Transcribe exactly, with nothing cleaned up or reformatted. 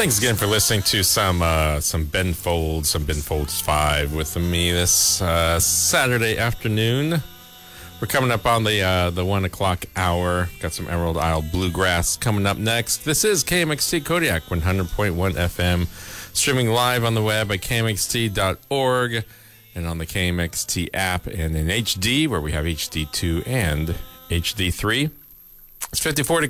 Thanks again for listening to some uh, some Ben Folds, some Ben Folds five with me this uh, Saturday afternoon. We're coming up on the uh, the one o'clock hour. Got some Emerald Isle Bluegrass coming up next. This is K M X T Kodiak, one hundred point one F M, streaming live on the web at K M X T dot org and on the K M X T app and in H D, where we have H D two and H D three. It's fifty-four degrees.